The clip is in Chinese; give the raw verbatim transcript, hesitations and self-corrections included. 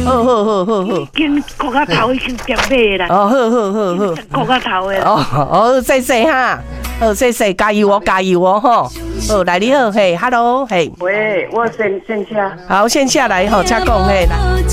好好好好好， 已经国家头已经点买啦。 哦，好好好好， 国家头的。 哦哦，谢谢哈，好谢谢，加油哦，加油哦，吼，好来你好，嘿 ，hello，嘿， 喂，我先先下。 好，先下来吼，请讲嘿来。